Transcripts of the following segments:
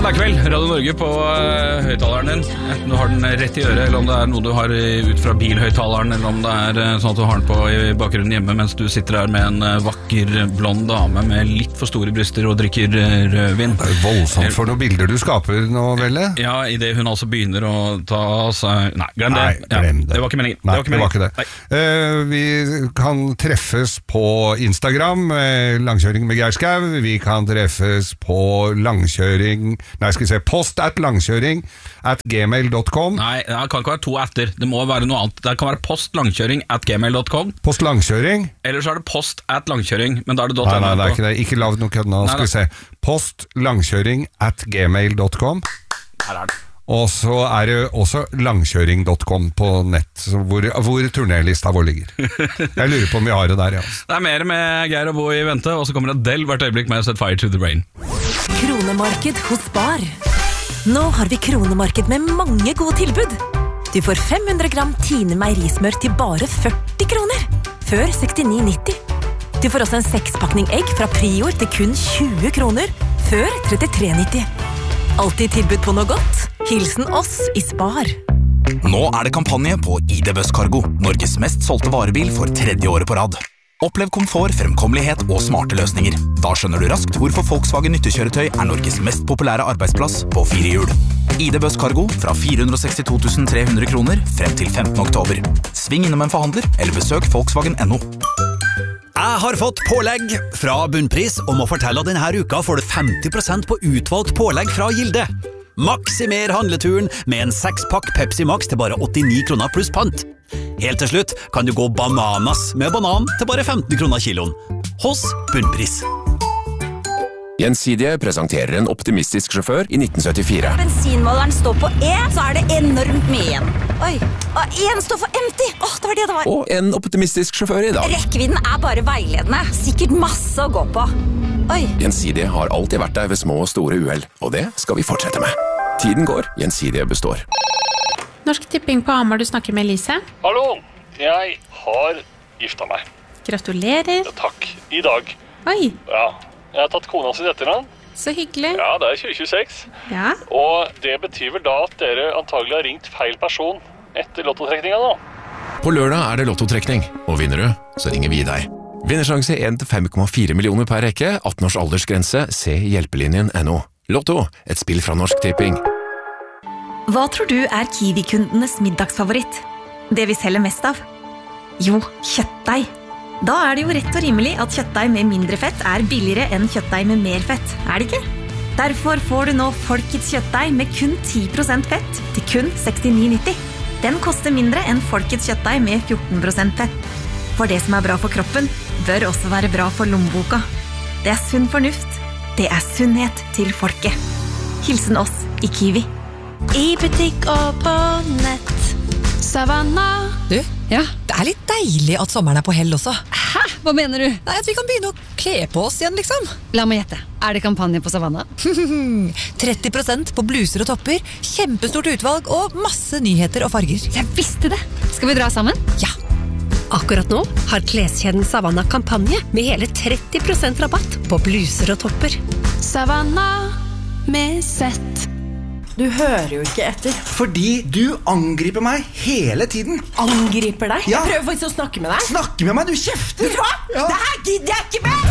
Mandag kveld, Radio Norge på høyttaleren din. Enten du har den rett I øret, eller om det noe du har ut fra bilhøyttaleren, eller om det sånn at du har den på I bakgrunnen hjemme mens du sitter der med en vakker, blond dame med litt for store bryster og drikker rødvin. Det voldsomt for noen bilder du skaper nå, Velle. Ja, I det hun altså begynner å ta seg... Nei, glem det. Glem det. Det var ikke meningen. Nei, det var ikke det. Vi kan treffes på Instagram, langkjøring med Geir Skau. Vi kan treffes på post@langkjøring@gmail.com. Nei, det kan ikke være to etter. Det må være noe annet. Det kan være postlangkjøring@gmail.com. Postlangkjøring? Eller så det post@langkjøring, men da det .no. Nei, det ikke det. Ikke lag noe kødd nå, skal vi se. Postlangkjøring@gmail.com. Her det. Og så det også langkjøring.com på nett, hvor turnélista vår ligger. Jeg lurer på om vi har det der, ja. Det mer med Geir og Bo I vente, og så kommer Adele hvert øyeblikk med Set Fire to the Rain. Kronemarked hos Spar. Nå har vi kronemarked med mange gode tilbud. Du får 500 gram Tine meierismør til bare 40 kroner, før 69,90. Du får også en 6-pakning egg fra Prior til kun 20 kroner, før 33,90. Alltid tilbud på noe godt. Hilsen oss I Spar. Nå det kampanje på ID Busscargo, Norges mest solgte varebil for 3. året på rad. Opplev komfort, fremkommelighet og smarte løsninger. Da skjønner du raskt hvorfor Volkswagen nyttekjøretøy Norges mest populære arbeidsplass på 4 hjul. ID Busscargo fra 462 300 kroner frem til 15. oktober. Sving innom en forhandler, eller besøk Volkswagen.no. Jeg har fått pålegg fra Bunnpris og må fortelle at denne uka får du 50% på utvalgt pålegg fra Gilde. Maksimer handleturen med en 6-pakk Pepsi Max til bare 89 kroner pluss pant. Helt til slutt kan du gå bananas med banan til bare 15 kroner kiloen. Hos Bunnpris. Gjensidige presenterer en optimistisk sjåfør I 1974. Bensinmåleren står på E, så det enormt mye igjen. Oi, og en står for empty. Det var det var. Og en optimistisk sjåfør I dag. Rekkevidden bare veiledende. Sikkert masse å gå på. Oi. Gjensidige har alltid vært der ved små og store uheld, og det skal vi fortsette med. Tiden går, Gjensidige består. Norsk Tipping på Hamar, du snakker med Elise. Hallo, jeg har gifta meg. Gratulerer. Ja, takk, I dag. Oi. Ja, jeg har tatt kona sin etternavn. Så hyggelig. Ja, det 2026. Ja. Og det betyr vel da at dere antagelig har ringt feil person etter lottotrekningen nå. På lørdag det lottotrekning, og vinner du, så ringer vi deg. Vinnersjanse 1-5,4 millioner per rekke, 18 års aldersgrense, se hjelpelinjen.no. Lotto, et spill fra Norsk Tipping. Hva tror du Kiwi-kundenes middagsfavoritt? Det vi selger mest av? Jo, kjøttdeig. Da det jo rett og rimelig at kjøttdeig med mindre fett billigere enn kjøttdeig med mer fett, det ikke? Derfor får du nå Folkets kjøttdeig med kun 10% fett til kun 69,90. Den koster mindre enn Folkets kjøttdeig med 14% fett. For det som bra for kroppen, bør også være bra for lommeboka. Det sunn fornuft. Det sunnhet til folket. Hilsen oss I Kiwi. I butikk og på nett. Savanna. Du, ja, det litt deilig at sommeren på hell også. Hæ? Hva mener du? Nei, at vi kan begynne å kle på oss igjen, liksom. La meg gjette. Det kampanje på Savanna? 30% på bluser og topper, kjempestort utvalg og masse nyheter og farger. Jeg visste det! Skal vi dra sammen? Ja. Akkurat nå har kleskjeden Savanna kampanje med hele 30% rabatt på bluser og topper. Savanna med sett. Du hører jo ikke etter. Fordi du angriper meg hele tiden. Angriper deg? Ja. Jeg prøver faktisk å snakke med deg. Snakke med meg, du kjefter! Vet du hva? Ja. Det her gidder jeg ikke med!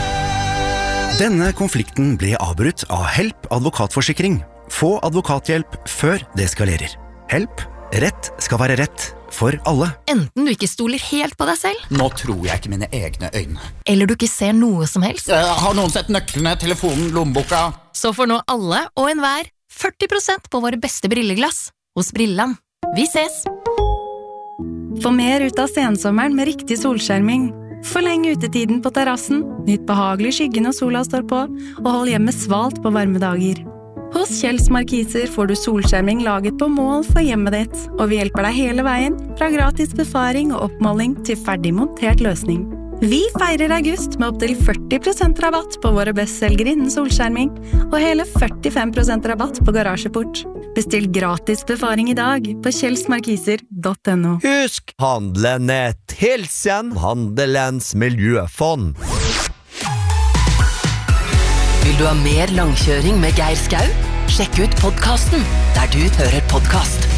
Denne konflikten ble avbrutt av Help advokatforsikring. Få advokathjelp før det eskalerer. Help. Rett skal være rett for alle. Enten du ikke stoler helt på deg selv. Nå tror jeg ikke mine egne øyne. Eller du ikke ser noe som helst. Har noen sett nøklene, telefonen, lommeboka? Så får nå alle og enhver 40% på våre beste brilleglass hos Brilland. Vi ses! Få mer ut av sensommeren med riktig solskjerming. Forleng utetiden på terrassen, nytt behagelig skygge når sola står på, og hold hjemme svalt på varme dager. Hos Kjells Markiser får du solskjerming laget på mål for hjemmet ditt, og vi hjelper deg hele veien, fra gratis befaring og oppmåling til ferdig montert løsning. Vi feirer august med opp til 40% rabatt på våre bestselgere innen solskjerming, og hele 45% rabatt på garasjeport. Bestill gratis befaring i dag på kjellsmarkiser.no. Husk, handlenett, hilsen Handelens miljøfond. Vi Vil du ha mer langkjøring med Geir Skau? Sjekk ut podcasten der du hører podcast.